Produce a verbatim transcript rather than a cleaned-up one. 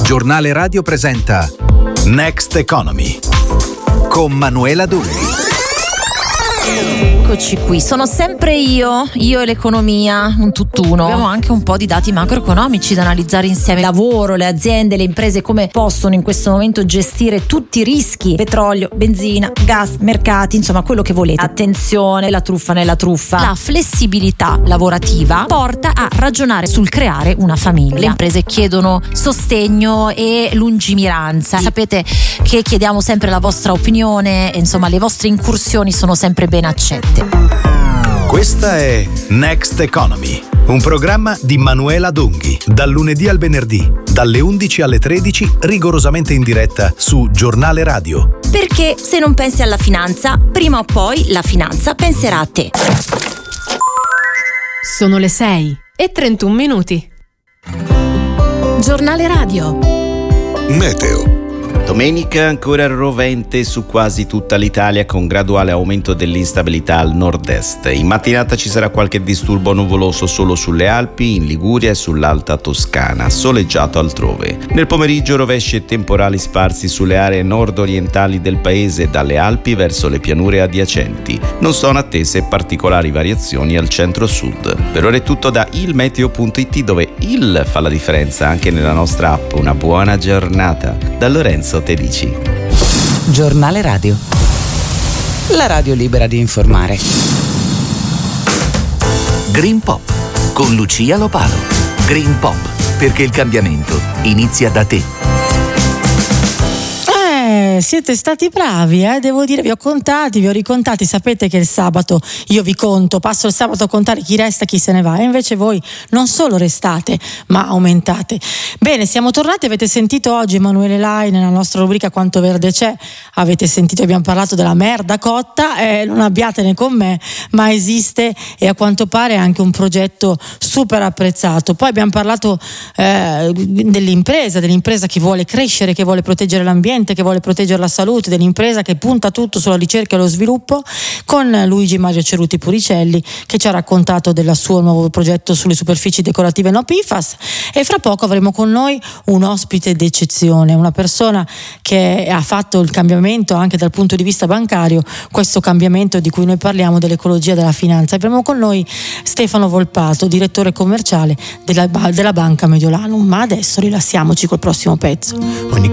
Giornale Radio presenta Next Economy con Manuela Dunghi. Eccoci qui, sono sempre io, io e l'economia, un tutt'uno. Abbiamo anche un po' di dati macroeconomici da analizzare insieme. Lavoro, le aziende, le imprese, come possono in questo momento gestire tutti i rischi: petrolio, benzina, gas, mercati, insomma quello che volete. Attenzione, la truffa nella truffa. La flessibilità lavorativa porta a ragionare sul creare una famiglia. Le imprese chiedono sostegno e lungimiranza. Sapete che chiediamo sempre la vostra opinione e insomma le vostre incursioni sono sempre ben accette. Questa è Next Economy, un programma di Manuela Dunghi, dal lunedì al venerdì, dalle undici alle tredici, rigorosamente in diretta su Giornale Radio. Perché se non pensi alla finanza, prima o poi la finanza penserà a te. Sono le sei e trentuno minuti. Giornale Radio. Meteo. Domenica ancora rovente su quasi tutta l'Italia, con graduale aumento dell'instabilità al nord-est. In mattinata ci sarà qualche disturbo nuvoloso solo sulle Alpi, in Liguria e sull'Alta Toscana, soleggiato altrove. Nel pomeriggio rovesci e temporali sparsi sulle aree nord-orientali del paese, dalle Alpi verso le pianure adiacenti. Non sono attese particolari variazioni al centro-sud. Per ora è tutto da il meteo punto it, dove il fa la differenza anche nella nostra app. Una buona giornata. Da Lorenzo Tedici. Giornale Radio. La radio libera di informare. Green Pop con Lucia Lopalo. Green Pop, perché il cambiamento inizia da te. Siete stati bravi, eh? Devo dire, vi ho contati, vi ho ricontati. Sapete che il sabato io vi conto, passo il sabato a contare chi resta e chi se ne va, e invece voi non solo restate ma aumentate. Bene, siamo tornati. Avete sentito oggi Emanuele Lai nella nostra rubrica Quanto Verde c'è. Avete sentito, abbiamo parlato della merda cotta, eh, non abbiatene con me, ma esiste, e a quanto pare è anche un progetto super apprezzato. Poi abbiamo parlato eh, dell'impresa, dell'impresa che vuole crescere, che vuole proteggere l'ambiente, che vuole proteggere la salute, dell'impresa che punta tutto sulla ricerca e lo sviluppo, con Luigi Mario Ceruti Puricelli, che ci ha raccontato del suo nuovo progetto sulle superfici decorative no P F A S. E fra poco avremo con noi un ospite d'eccezione, una persona che ha fatto il cambiamento anche dal punto di vista bancario, questo cambiamento di cui noi parliamo, dell'ecologia della finanza. Avremo con noi Stefano Volpato, direttore commerciale della, della Banca Mediolanum. Ma adesso rilassiamoci col prossimo pezzo.